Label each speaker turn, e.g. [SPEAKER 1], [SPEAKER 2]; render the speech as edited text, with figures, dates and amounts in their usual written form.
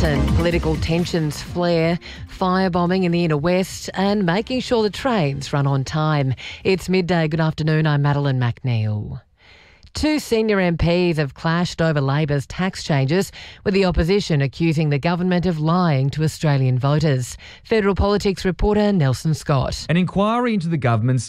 [SPEAKER 1] and political tensions flare, firebombing in the inner west and making sure the trains run on time. It's midday. Good afternoon, I'm Madeline McNeil. Two senior MPs have clashed over Labor's tax changes, with the opposition accusing the government of lying to Australian voters. Federal Politics reporter Nelson Scott.
[SPEAKER 2] An inquiry into the government's